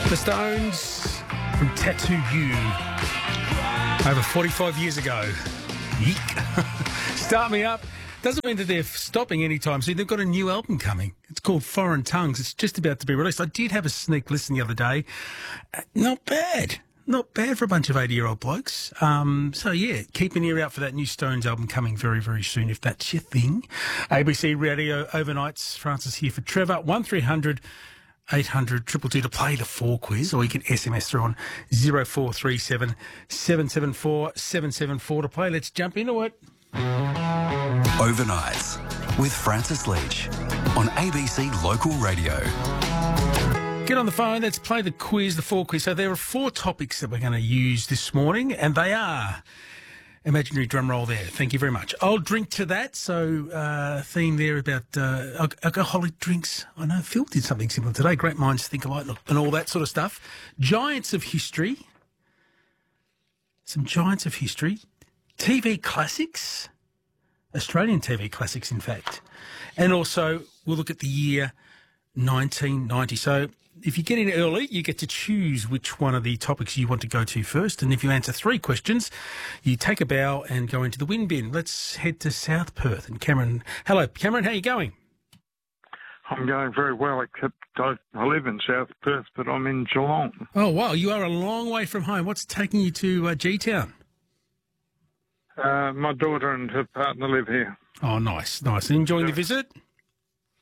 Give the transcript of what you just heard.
The Stones from Tattoo You over 45 years ago. Yeek. Start Me Up. Doesn't mean that they're stopping anytime soon. They've got a new album coming. It's called Foreign Tongues. It's just about to be released. I did have a sneak listen the other day. Not bad. Not bad for a bunch of 80-year-old blokes. So, yeah, keep an ear out for that new Stones album coming very, very soon, if that's your thing. ABC Radio Overnights. Francis here for Trevor. 1300 800 222 to play the 4 quiz, or you can SMS through on 0437 774 774 to play. Let's jump into it. Overnights with Francis Leach on ABC Local Radio. Get on the phone. Let's play the quiz, the 4 quiz. So there are 4 topics that we're going to use this morning, and they are... Imaginary drum roll there. Thank you very much. I'll drink to that. So, theme there about alcoholic drinks. I know Phil did something similar today. Great minds think alike and all that sort of stuff. Giants of history. Some giants of history. TV classics. Australian TV classics, in fact. And also, we'll look at the year 1990. So, if you get in early, you get to choose which one of the topics you want to go to first. And if you answer 3 questions, you take a bow and go into the win bin. Let's head to South Perth. And Cameron, hello, Cameron, how are you going? I'm going very well, except I live in South Perth, but I'm in Geelong. Oh, wow, you are a long way from home. What's taking you to G-Town? My daughter and her partner live here. Oh, nice, nice. Enjoying the visit?